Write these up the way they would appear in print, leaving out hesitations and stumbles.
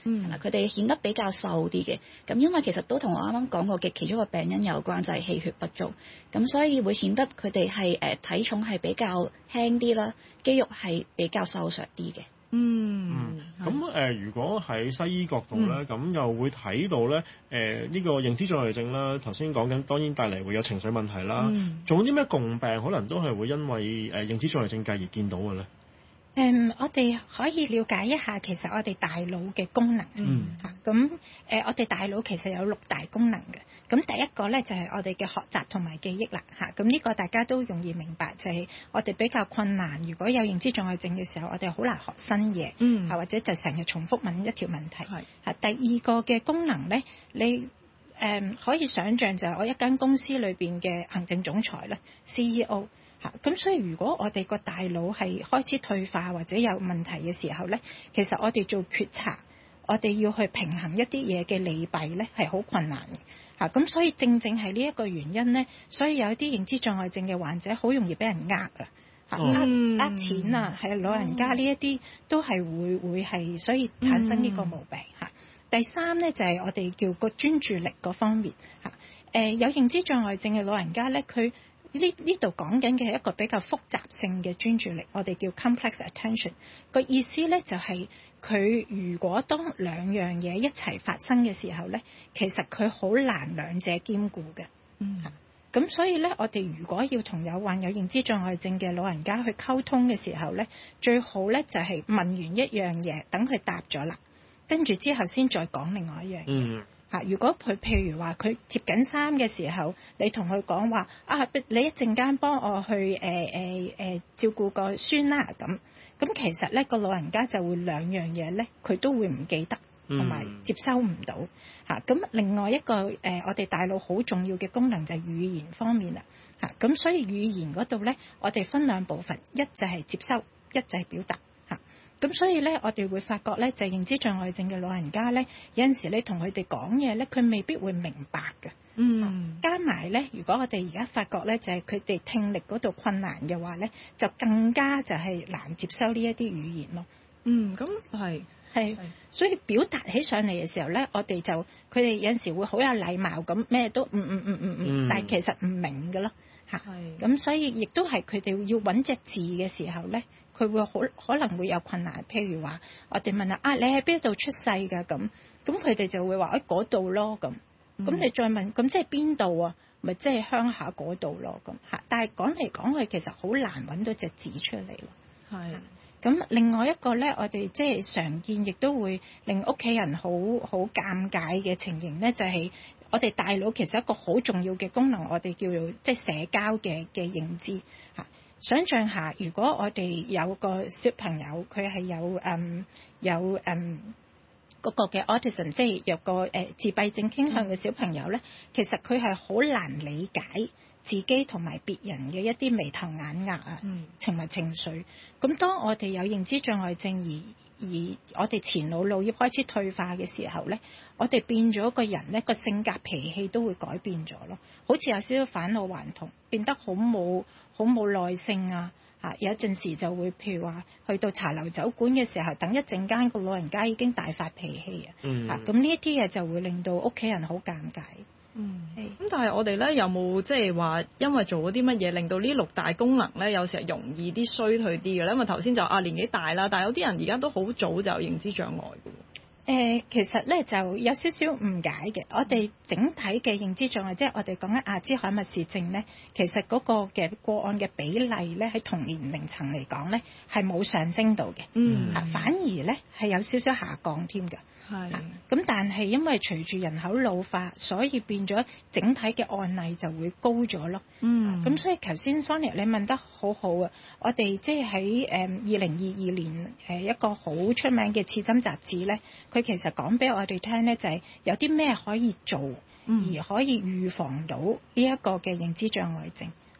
佢哋顯得比較瘦啲嘅。咁因為其實都同我啱啱講過嘅其中一個病因有關，就係氣血不足，咁所以會顯得佢哋係體重係比較輕啲啦，肌肉係比較瘦削啲嘅。 咁如果喺西醫角度咧，咁又會睇到咧，呢個認知障礙症啦，頭先講緊，當然帶嚟會有情緒問題啦。仲有啲咩共病可能都係會因為認知障礙症繼而見到嘅咧？ 我哋可以了解一下其實我哋大腦嘅功能先嚇。咁我哋大腦其實有6大功能嘅。咁第一個咧就係我哋嘅學習同埋記憶啦嚇。咁呢個大家都容易明白，就係我哋比較困難。如果有認知障礙症嘅時候，我哋好難學新嘢，或者就成日重複問一條問題。嚇，第二個嘅功能咧，你可以想像就係我一間公司裏邊嘅行政總裁咧 CEO。咁所以如果我哋個大腦係開始退化或者有問題嘅時候咧，其實我哋做決策，我哋要去平衡一啲嘢嘅利弊咧，係好困難嘅。咁所以正係呢一個原因咧，所以有一啲認知障礙症嘅患者好容易俾人呃錢啊，係老人家呢一啲都係會係，所以產生呢個毛病。第三咧就係我哋叫個專注力嗰方面。有認知障礙症嘅老人家咧，佢呢度講緊嘅係一個比較複雜性嘅專注力，我哋叫 complex attention。個意思咧就係佢如果當2樣嘢一齊發生嘅時候咧，其實佢好難兩者兼顧嘅。咁所以咧，我哋如果要同有患有認知障礙症嘅老人家去溝通嘅時候咧，最好咧就係問完一樣嘢，等佢答咗啦，跟住之後先再講另外一樣嘢。如果佢譬如話佢接緊衫嘅時候，你同佢講話你一陣間幫我去照顧個孫啦咁其實咧個老人家就會2樣嘢咧，佢都會唔記得同埋接收唔到。咁另外一個我哋大腦好重要嘅功能就係語言方面啦。咁所以語言嗰度咧，我哋分2部分，一就係接收，一就係表達。咁所以咧，我哋會發覺咧，就係認知障礙症嘅老人家咧，有陣時你同佢哋講嘢咧，佢未必會明白嘅。加埋咧，如果我哋而家發覺咧，就係佢哋聽力嗰度困難嘅話咧，就更加就係難接收呢一啲語言咯。 咁係， 所以表達起上嚟嘅時候咧，我哋就佢哋有陣時會好有禮貌咁，咩都但係其實唔明嘅咯。咁所以亦都係佢哋要揾隻字嘅時候咧，佢會可能會有困難。譬如話，我哋問下你喺邊度出世㗎咁佢哋就會話喺嗰度咯咁。咁你再問，咁即係邊度啊？咪即係鄉下嗰度咯咁。但係講嚟講去，其實好難揾到隻字出嚟咯。咁另外一個咧，我哋即係常見，亦都會令屋企人好尷尬嘅情形咧，就係我哋大腦其實一個好重要嘅功能，我哋叫做即係社交嘅認知。想像下，如果我哋有個小朋友，佢係有嗰個嘅 autism， 即係有個自閉症傾向嘅小朋友咧，其實佢係好難理解自己同埋別人嘅一啲眉頭眼額啊，同埋情緒。咁當我哋有認知障礙症而我哋前腦腦葉開始退化嘅時候咧，我哋變咗個人咧，個性格脾氣都會改變咗咯，好似有少少返老還童，變得好冇耐性啊。有陣時就會譬如話去到茶樓酒館嘅時候，等一陣間個老人家已經大發脾氣咁呢一啲嘢就會令到屋企人好尷尬。 咁但係我哋咧有冇即係話因為做咗啲乜嘢令到呢6大功能咧有時係容易啲衰退啲嘅咧？因為頭先就年紀大啦，但係有啲人而家都好早就有認知障礙嘅。 其實咧就有少少誤解嘅。我哋整體嘅認知障礙，即係我哋講緊阿茲海默氏症咧，其實嗰個嘅個案嘅比例咧喺同年齡層嚟講咧係冇上升到嘅，反而咧係有少少下降添嘅。咁但係因為隨住人口老化，所以變咗整體嘅案例就會高咗咯。咁所以頭先 Sonia 你問得好好啊！我哋即係喺2022年一個好出名嘅刺針雜誌咧，佢其實講俾我哋聽咧，就係有啲咩可以做而可以預防到呢一個嘅認知障礙症。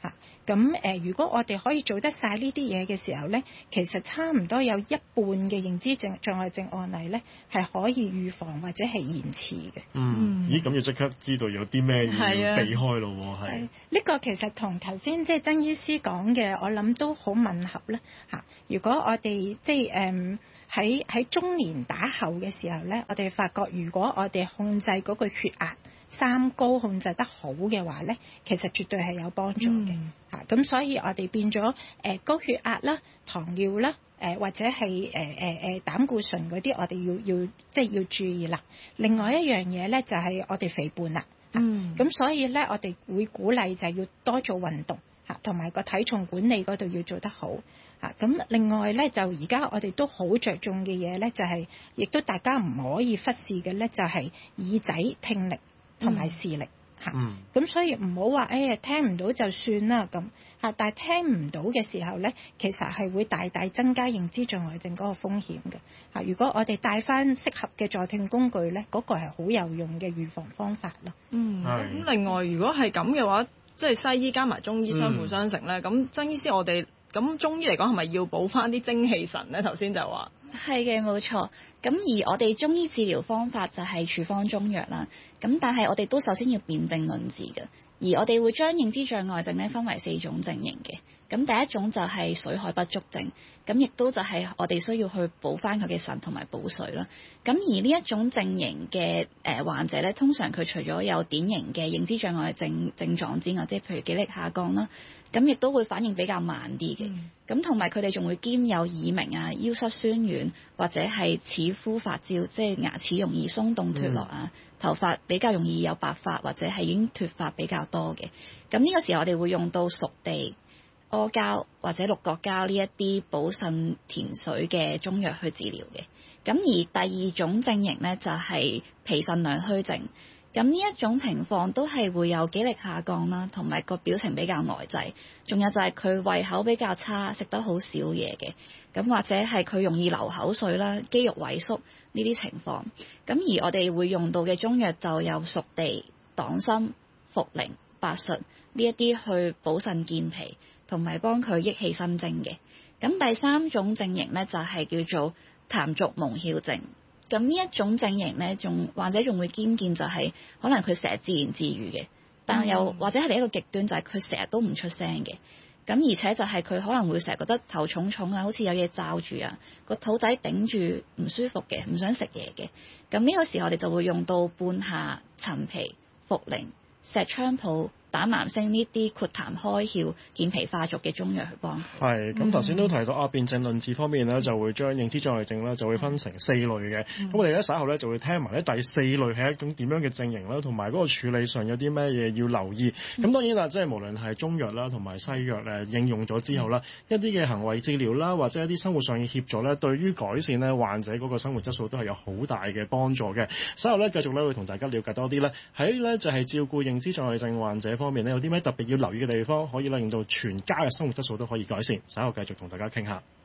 咁如果我哋可以做得晒呢啲嘢嘅時候咧，其實差唔多有一半嘅認知障礙症案例咧係可以預防或者係延遲嘅。 咦，咁要即刻知道有啲咩要避開咯喎，係。 呢個其實同頭先即係曾醫師講嘅，我諗都好吻合啦嚇。如果我哋即係喺中年打後嘅時候咧，我哋發覺如果我哋控制嗰個血壓三高控制得好嘅話咧，其實絕對係有幫助嘅嚇。咁所以我哋變咗高血壓啦、糖尿啦。或者係膽固醇嗰啲，我哋要注意啦。另外一樣嘢咧就係我哋肥胖啦。咁所以咧，我哋會鼓勵就係要多做運動嚇，同埋個體重管理嗰度要做得好嚇。咁另外咧，就而家我哋都好着重嘅嘢咧，就係亦都大家唔可以忽視嘅咧，就係耳仔聽力同埋視力嚇。咁所以唔好話聽唔到就算啦咁嚇，但係聽唔到嘅時候咧，其實係會大大增加認知障礙症嗰個風險嘅嚇。如果我哋帶翻適合嘅助聽工具咧，嗰個係好有用嘅預防方法咯。 咁另外如果係咁嘅話，即係西醫加埋中醫相輔相成咧，咁曾醫師我哋咁中醫嚟講係咪要補翻啲精氣神咧？頭先就話係嘅，冇錯。咁而我哋中醫治療方法就係處方中藥啦。咁但係我哋都首先要辨證論治嘅。而我哋會將認知障礙症咧分為4種症型嘅。咁第一種就係水海不足症，咁亦都就係我哋需要去補翻佢嘅腎同埋補水啦。咁而呢一種症型嘅患者咧，通常佢除咗有典型嘅認知障礙症狀之外，即係譬如記憶力下降啦，咁亦都會反應比較慢啲嘅。咁同埋佢哋仲會兼有耳鳴啊、腰膝酸軟或者係齒膚發焦，即係牙齒容易鬆動脫落啊。頭髮比較容易有白髮或者係已經脫髮比較多嘅。咁呢個時候我哋會用到熟地、阿膠或者鹿角膠呢一啲補腎填水嘅中藥去治療嘅。咁而第二種症型呢，就係脾腎兩虛症。咁呢一種情況都係會有記憶力下降啦，同埋個表情比較呆滯，仲有就係佢胃口比較差，食得好少嘢嘅。咁或者係佢容易流口水啦、肌肉萎縮呢啲情況。咁而我哋會用到嘅中藥就有熟地、黨參、茯苓、白術呢一啲去補腎健脾，同埋幫佢益氣生精嘅。咁第三種症型呢，就係叫做痰濁蒙竅症。咁呢一種症型咧，患者仲會兼見就係可能佢成日自言自語嘅，但又或者係另一個極端就係佢成日都唔出聲嘅。咁而且就係佢可能會成日覺得頭重重啊，好似有嘢罩住啊，個肚仔頂住唔舒服嘅，唔想食嘢嘅。咁呢個時候我哋就會用到半夏、陳皮、茯苓、石菖蒲、膽南星呢啲豁痰開竅、健脾化濁嘅中藥去幫。 係，咁頭先都提到辨證論治方面咧，就會將認知障礙症咧就會分成4類嘅。咁我哋咧稍後咧就會聽埋咧第4類係一種點樣嘅症型啦，同埋嗰個處理上有啲咩嘢要留意。咁當然啦，即係無論係中藥啦同埋西藥應用咗之後啦，一啲嘅行為治療啦，或者一啲生活上嘅協助咧，對於改善咧患者嗰個生活質素都係有好大嘅幫助嘅。稍後咧繼續咧會同大家了解多啲咧，喺咧就係照顧認知障礙症患者方面咧，有啲咩特別要留意嘅地方，可以令到全家嘅生活質素都可以改善。稍後繼續同大家傾下。